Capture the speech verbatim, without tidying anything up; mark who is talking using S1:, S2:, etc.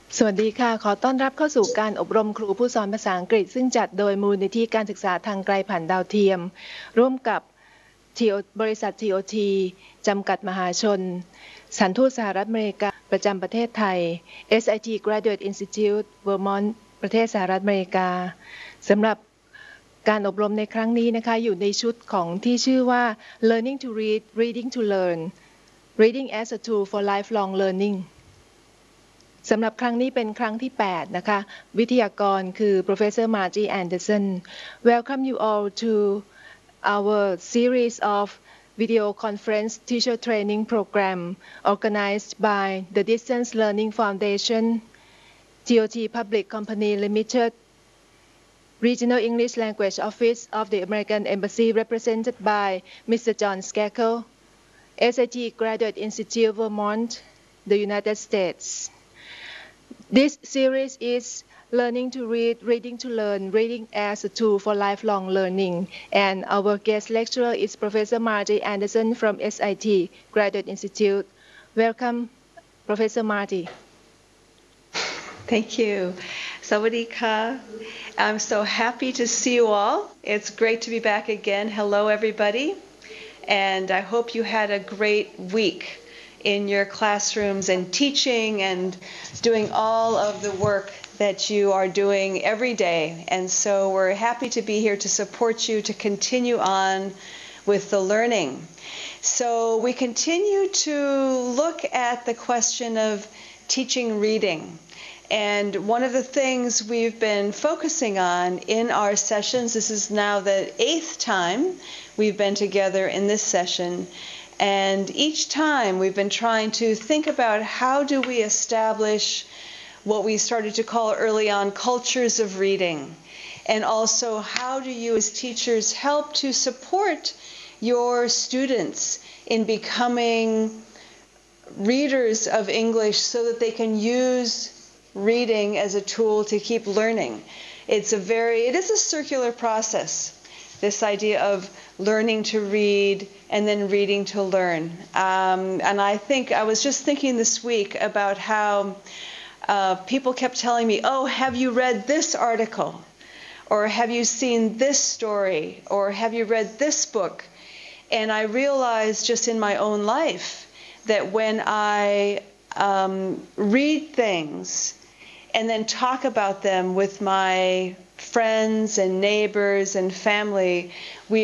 S1: สวัสดีค่ะขอต้อนรับเข้าสู่การอบรมครูผู้สอนภาษาอังกฤษซึ่งจัดโดยมูลนิธิการศึกษาทางไกลผ่านดาวเทียมร่วมกับบริษัท ที โอ ที จำกัดมหาชนสถานทูตสหรัฐอเมริกาประจำประเทศไทย เอส ไอ ที Graduate Institute Vermont ประเทศสหรัฐอเมริกาสำหรับการอบรมในครั้งนี้นะคะอยู่ในชุดของที่ชื่อว่า Learning to Read Reading to Learn Reading as a Tool for Lifelong Learningสำหรับครั้งนี้เป็นครั้งที่แปดนะคะวิทยากรคือ Professor Margie Anderson Welcome you all to our series of video conference teacher training program organized by the Distance Learning Foundation, T O T Public Company Limited, Regional English Language Office of the American Embassy represented by Mister John Skakel, S I T Graduate Institute Vermont, the United States. This series is Learning to Read, Reading to Learn, Reading as a Tool for Lifelong Learning. And our guest lecturer is Professor Margie Anderson from S I T Graduate Institute. Welcome, Professor Margie.
S2: Thank you. Sawadika. I'm so happy to see you all. It's great to be back again. Hello, everybody. And I hope you had a great week in your classrooms and teaching and doing all of the work that you are doing every day. And so we're happy to be here to support you to continue on with the learning. So we continue to look at the question of teaching reading. And one of the things we've been focusing on in our sessions, this is now the eighth time we've been together in this session, and each time we've been trying to think about how do we establish what we started to call early on cultures of reading, and also how do you as teachers help to support your students in becoming readers of English so that they can use reading as a tool to keep learning. It's a very, it is a circular process, this idea of learning to read and then reading to learn. Um, and I think, I was just thinking this week about how uh, people kept telling me, oh, have you read this article? Or have you seen this story? Or have you read this book? And I realized just in my own life that when I um, read things and then talk about them with my friends and neighbors and family, we